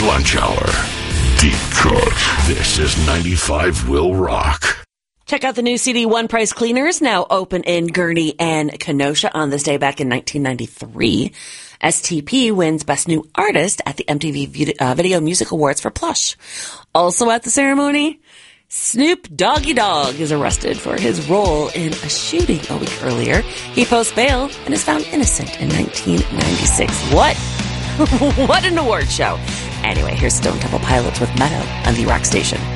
Lunch Hour. Deep Cut. This is 95 Will Rock. Check out the new CD One Price Cleaners, now open in Gurnee and Kenosha on this day back in 1993. STP wins Best New Artist at the MTV Video Music Awards for Plush. Also at the ceremony, Snoop Doggy Dogg is arrested for his role in a shooting a week earlier. He posts bail and is found innocent in 1996. What? What an award show. Anyway, here's Stone Temple Pilots with Meadow on the Rock Station.